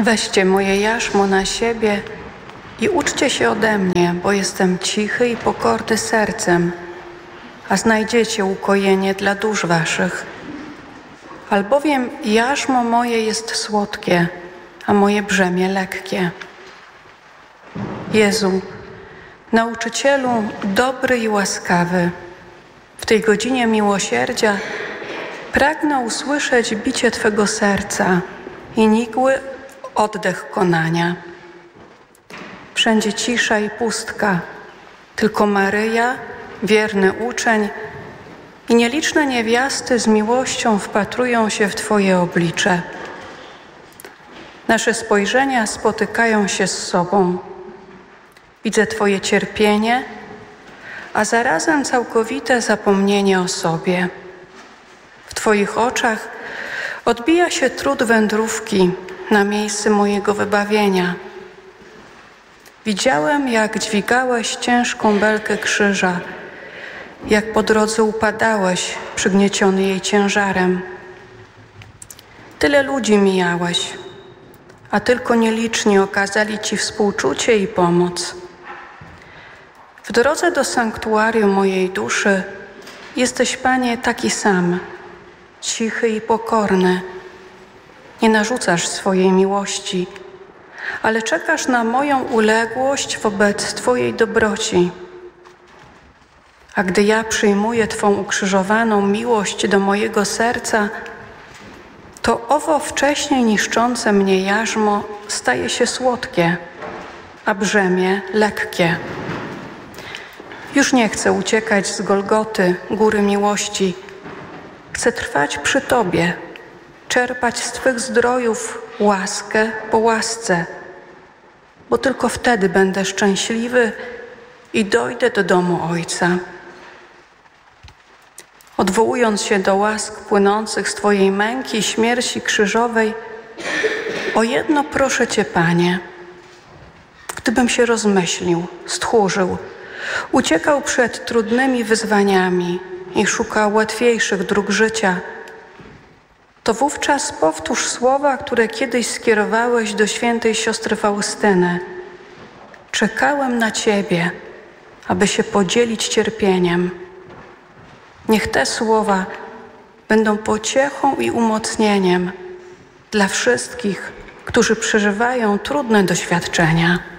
Weźcie moje jarzmo na siebie i uczcie się ode mnie, bo jestem cichy i pokorny sercem, a znajdziecie ukojenie dla dusz waszych. Albowiem jarzmo moje jest słodkie, a moje brzemię lekkie. Jezu, Nauczycielu dobry i łaskawy, w tej godzinie miłosierdzia pragnę usłyszeć bicie Twego serca i nigły oddech konania. Wszędzie cisza i pustka, tylko Maryja, wierny uczeń i nieliczne niewiasty z miłością wpatrują się w Twoje oblicze. Nasze spojrzenia spotykają się z sobą. Widzę Twoje cierpienie, a zarazem całkowite zapomnienie o sobie. W Twoich oczach odbija się trud wędrówki na miejsce mojego wybawienia. Widziałem, jak dźwigałeś ciężką belkę krzyża, jak po drodze upadałeś, przygnieciony jej ciężarem. Tyle ludzi mijałeś, a tylko nieliczni okazali Ci współczucie i pomoc. W drodze do sanktuarium mojej duszy jesteś, Panie, taki sam, cichy i pokorny. Nie narzucasz swojej miłości, ale czekasz na moją uległość wobec Twojej dobroci. A gdy ja przyjmuję Twą ukrzyżowaną miłość do mojego serca, to owo wcześniej niszczące mnie jarzmo staje się słodkie, a brzemię lekkie. Już nie chcę uciekać z Golgoty, góry miłości. Chcę trwać przy Tobie, czerpać z Twych zdrojów łaskę po łasce, bo tylko wtedy będę szczęśliwy i dojdę do domu Ojca. Odwołując się do łask płynących z Twojej męki i śmierci krzyżowej, o jedno proszę Cię, Panie. Gdybym się rozmyślił, stchórzył, uciekał przed trudnymi wyzwaniami i szukał łatwiejszych dróg życia, to wówczas powtórz słowa, które kiedyś skierowałeś do świętej siostry Faustyny. Czekałem na Ciebie, aby się podzielić cierpieniem. Niech te słowa będą pociechą i umocnieniem dla wszystkich, którzy przeżywają trudne doświadczenia.